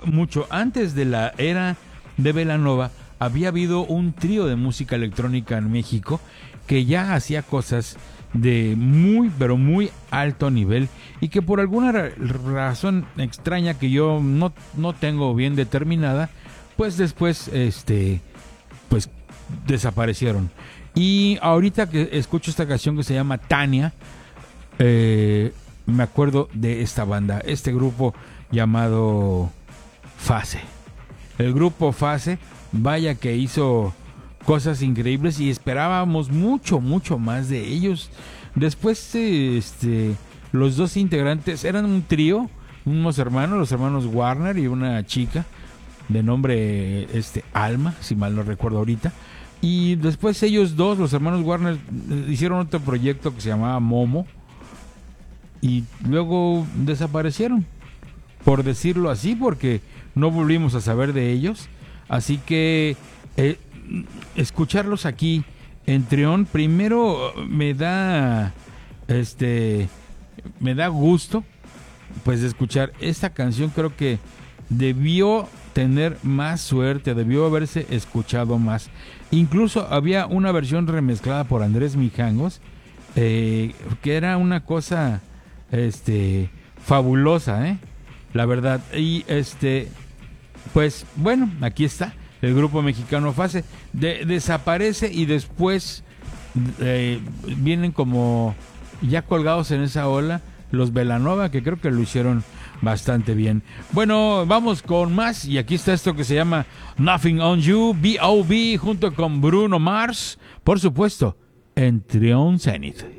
mucho antes de la era de Belanova, había habido un trío de música electrónica en México que ya hacía cosas de muy, pero muy alto nivel y que por alguna razón extraña que yo no tengo bien determinada, pues después, pues desaparecieron. Y ahorita que escucho esta canción que se llama Tania, me acuerdo de esta banda, este grupo llamado Fase. El grupo Fase, vaya que hizo cosas increíbles y esperábamos mucho, mucho más de ellos. Después, los dos integrantes eran un trío, unos hermanos, los hermanos Warner y una chica de nombre Alma, si mal no recuerdo ahorita. Y después ellos dos, los hermanos Warner, hicieron otro proyecto que se llamaba Momo y luego desaparecieron, por decirlo así, porque no volvimos a saber de ellos. Así que escucharlos aquí en Trión, primero me da gusto pues de escuchar esta canción. Creo que debió tener más suerte, debió haberse escuchado más. Incluso había una versión remezclada por Andrés Mijangos, que era una cosa fabulosa, la verdad. Y pues bueno, aquí está el grupo mexicano Fase. Desaparece y después vienen como ya colgados en esa ola los Belanova, que creo que lo hicieron bastante bien. Bueno, vamos con más y aquí está esto que se llama Nothing on You, B.O.B. junto con Bruno Mars, por supuesto, en Trión Zenith.